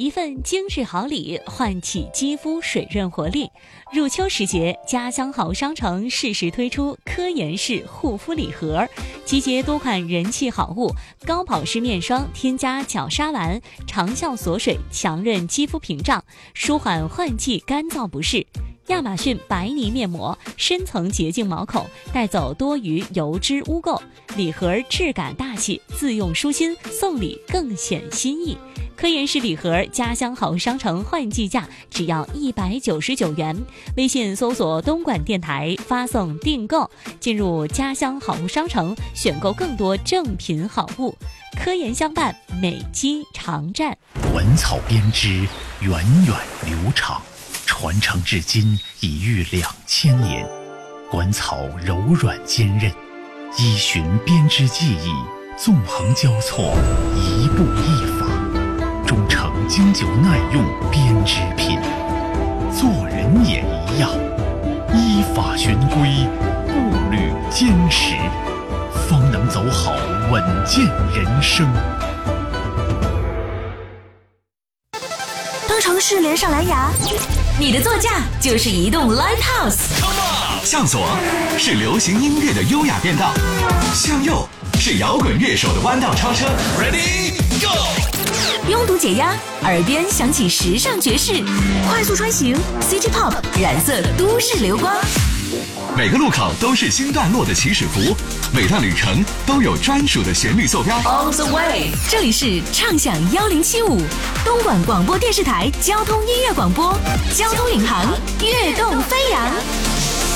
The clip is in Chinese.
一份精致好礼，唤起肌肤水润活力。入秋时节，家乡好商城适时推出科颜氏护肤礼盒，集结多款人气好物，高保湿面霜添加角鲨烷，长效锁水，强韧肌肤屏障，舒缓换季干燥不适。亚马逊白泥面膜，深层洁净毛孔，带走多余油脂污垢。礼盒质感大气，自用舒心，送礼更显心意。科颜氏礼盒家乡好商城换季价只要199元，微信搜索东莞电台发送订购，进入家乡好商城选购更多正品好物。科研相伴，美肌常战。 文草编织源远流长，传承至今已逾2000年。馆草柔软坚韧，依循编织技艺，纵横交错，一步一法，终成经久耐用编织品。做人也一样，依法循规，步履坚实，方能走好稳健人生。 当城市连上蓝牙，你的座驾就是移动 Live House。 向左是流行音乐的优雅变道，向右是摇滚乐手的弯道超车。Ready Go！ 拥堵解压，耳边响起时尚爵士，快速穿行 City Pop 染色都市流光。 每个路口都是新段落的起始符，每段旅程都有专属的旋律坐标。 On the way， 这里是畅享1075，东莞广播电视台交通音乐广播，交通领航，跃动飞扬。